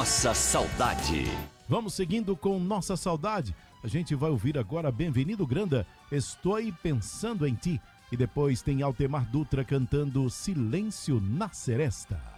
Nossa Saudade. Vamos seguindo com Nossa Saudade. A gente vai ouvir agora Bem-vindo Granda, Estou Pensando em Ti. E depois tem Altemar Dutra cantando Silêncio na Seresta.